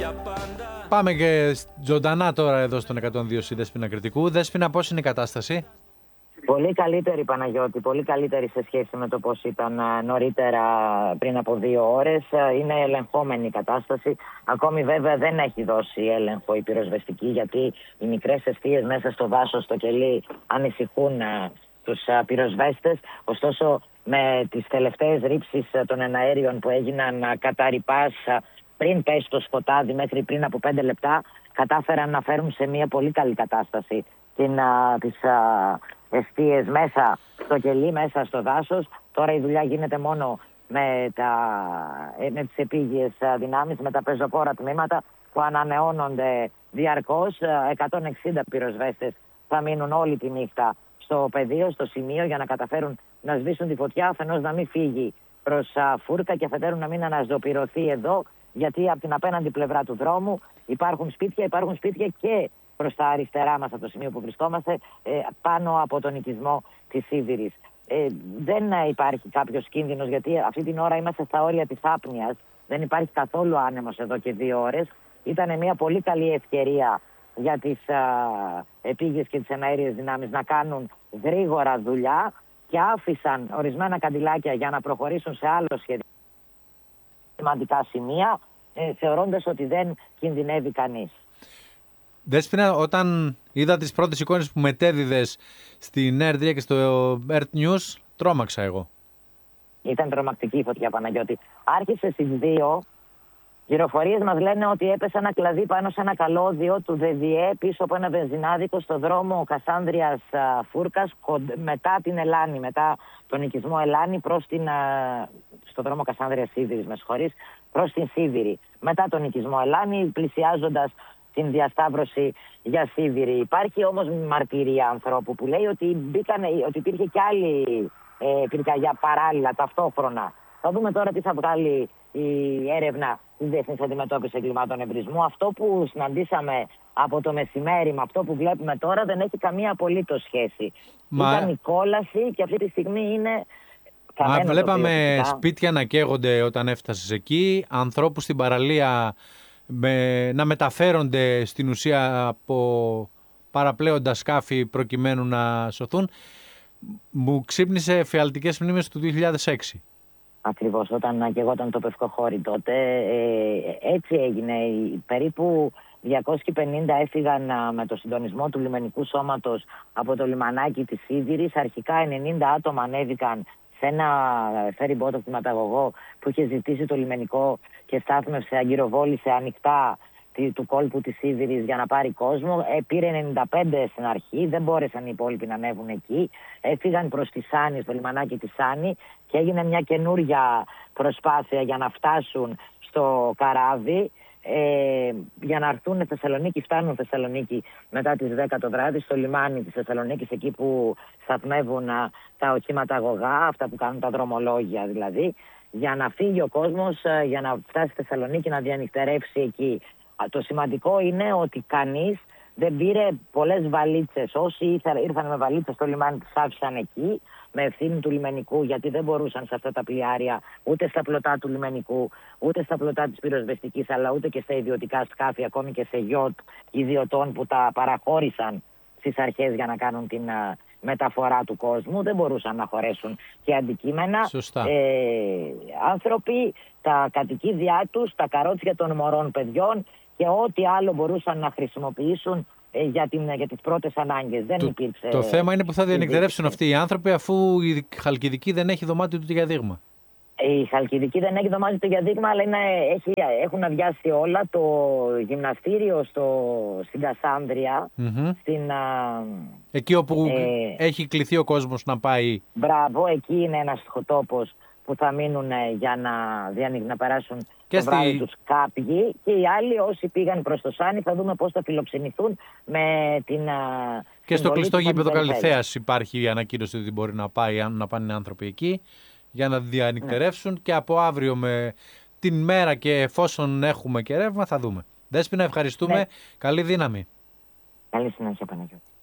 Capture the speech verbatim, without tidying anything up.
Πάμε και ζωντανά τώρα εδώ στον εκατόν δύο στη Δέσποινα Κρητικού. Δέσποινα, πώς είναι η κατάσταση? Πολύ καλύτερη, Παναγιώτη, πολύ καλύτερη σε σχέση με το πώς ήταν νωρίτερα πριν από δύο ώρες. Είναι ελεγχόμενη η κατάσταση. Ακόμη βέβαια δεν έχει δώσει έλεγχο η πυροσβεστική, γιατί οι μικρές εστίες μέσα στο δάσος, στο κελί, ανησυχούν τους πυροσβέστες. Ωστόσο, με τις τελευταίες ρήψεις των εναέριων που έγιναν κατά ρηπάς πριν πέσει το σκοτάδι, μέχρι πριν από πέντε λεπτά, κατάφεραν να φέρουν σε μια πολύ καλή κατάσταση την, α, τις α, εστίες μέσα στο κελί, μέσα στο δάσος. Τώρα η δουλειά γίνεται μόνο με, τα, με τις επίγειες δυνάμεις, με τα πεζοπόρα τμήματα που ανανεώνονται διαρκώς. εκατόν εξήντα πυροσβέστες θα μείνουν όλη τη νύχτα στο πεδίο, στο σημείο, για να καταφέρουν να σβήσουν τη φωτιά, αφενός να μην φύγει προς α, φούρκα και αφετέρου να μην αναζωπηρωθεί εδώ, γιατί από την απέναντι πλευρά του δρόμου υπάρχουν σπίτια, υπάρχουν σπίτια και προς τα αριστερά μας από το σημείο που βρισκόμαστε, ε, πάνω από τον οικισμό της Σίβηρης. Ε, δεν υπάρχει κάποιος κίνδυνος, γιατί αυτή την ώρα είμαστε στα όρια της άπνοιας. Δεν υπάρχει καθόλου άνεμος εδώ και δύο ώρες. Ήταν μια πολύ καλή ευκαιρία για τις επίγειες και τις εναέριες δυνάμεις να κάνουν γρήγορα δουλειά και άφησαν ορισμένα καντιλάκια για να προχωρήσουν σε άλλο σχέδιο σημαντικά σημεία, ε, θεωρώντας ότι δεν κινδυνεύει κανείς. Δέσποινα, όταν είδα τις πρώτες εικόνες που μετέδιδες στην Ερ τρία και στο Earth News, τρόμαξα εγώ. Ήταν τρομακτική η φωτιά, Παναγιώτη. Άρχισε στις δύο. Πληροφορίες μας λένε ότι έπεσε ένα κλαδί πάνω σε ένα καλώδιο του ΔΕΔΙΕ πίσω από ένα βενζινάδικο στο δρόμο Κασάνδριας Φούρκας, μετά την Ελλάνη, μετά τον οικισμό Ελλάνη, προς την, στο δρόμο Κασάνδριας Σίβηρης, με συγχωρείς, προς την Σίβηρη. Μετά τον οικισμό Ελλάνη, πλησιάζοντας την διασταύρωση για Σίβηρη. Υπάρχει όμως μαρτυρία ανθρώπου που λέει ότι, μπήκανε, ότι υπήρχε κι άλλη ε, πυρκαγιά παράλληλα, ταυτόχρονα. Θα δούμε τώρα τι θα βγάλει η έρευνα της Διεθνής Αντιμετώπισης Εγκλημάτων Εμπρισμού. Αυτό που συναντήσαμε από το μεσημέρι με αυτό που βλέπουμε τώρα δεν έχει καμία απολύτως σχέση. Μα... Ήταν η κόλαση και αυτή τη στιγμή είναι... Μα βλέπαμε σπίτια να καίγονται όταν έφτασες εκεί, ανθρώπους στην παραλία με, να μεταφέρονται στην ουσία από παραπλέοντα σκάφη προκειμένου να σωθούν. Μου ξύπνησε φιαλτικές μνήμες του δύο χιλιάδες έξι. Ακριβώς, όταν καιγόταν το Πευκοχώρι τότε, ε, έτσι έγινε. Περίπου διακόσιοι πενήντα έφυγαν με το συντονισμό του λιμενικού σώματος από το λιμανάκι της Σίβηρης. Αρχικά ενενήντα άτομα ανέβηκαν σε ένα ferry boat αυτοματαγωγό που είχε ζητήσει το λιμενικό και στάθμευσε, αγκυροβόλησε ανοιχτά του κόλπου της Σίβηρης για να πάρει κόσμο. Ε, πήρε ενενήντα πέντε στην αρχή, δεν μπόρεσαν οι υπόλοιποι να ανέβουν εκεί. Έφυγαν προς τη Σάνη, στο λιμανάκι της Σάνη, και έγινε μια καινούρια προσπάθεια για να φτάσουν στο καράβι. Ε, για να έρθουν Θεσσαλονίκη, φτάνουν Θεσσαλονίκη μετά τις δέκα το βράδυ, στο λιμάνι της Θεσσαλονίκης, εκεί που σταθμεύουν α, τα οχήματα αγωγά, αυτά που κάνουν τα δρομολόγια δηλαδή, για να φύγει ο κόσμος, α, για να φτάσει στη Θεσσαλονίκη, να διανυκτερεύσει εκεί. Α, το σημαντικό είναι ότι κανείς δεν πήρε πολλές βαλίτσες. Όσοι ήρθαν, ήρθαν με βαλίτσες στο λιμάνι, τις άφησαν εκεί με ευθύνη του λιμενικού, γιατί δεν μπορούσαν σε αυτά τα πλοιάρια, ούτε στα πλωτά του λιμενικού, ούτε στα πλωτά της πυροσβεστικής, αλλά ούτε και στα ιδιωτικά σκάφη, ακόμη και σε γιότ ιδιωτών που τα παραχώρησαν στις αρχές για να κάνουν την α, μεταφορά του κόσμου. Δεν μπορούσαν να χωρέσουν και αντικείμενα. Σωστά. Ε, άνθρωποι, τα κατοικίδια τους, τα καρότσια των μωρών παιδιών και ό,τι άλλο μπορούσαν να χρησιμοποιήσουν για, την, για τις πρώτες ανάγκες. Δεν το, υπήρξε... Το θέμα είναι που θα διανυκτερεύσουν αυτοί οι άνθρωποι, αφού η Χαλκιδική δεν έχει δωμάτιο του για δείγμα. Η Χαλκιδική δεν έχει δωμάτιο του για δείγμα, αλλά είναι, έχει, έχουν αδειάσει όλα. Το γυμναστήριο στο, στην Κασάνδρια, mm-hmm. στην, εκεί όπου ε, έχει κληθεί ο κόσμος να πάει. Μπράβο, εκεί είναι ένας τόπος που θα μείνουν για να, να περάσουν και το στη... βράδυ τους κάποιοι, και οι άλλοι όσοι πήγαν προς το Σάνι θα δούμε πώς θα φιλοξενηθούν με την... Και στο κλειστό γήπεδο Καλυθέας υπάρχει η ανακοίνωση ότι μπορεί να, πάει, να πάνε άνθρωποι εκεί για να διανυκτερεύσουν, ναι. Και από αύριο με την μέρα και εφόσον έχουμε και ρεύμα θα δούμε. Δέσποινα, ευχαριστούμε. Ναι. Καλή δύναμη. Καλή συνέχεια, Παναγιώτη.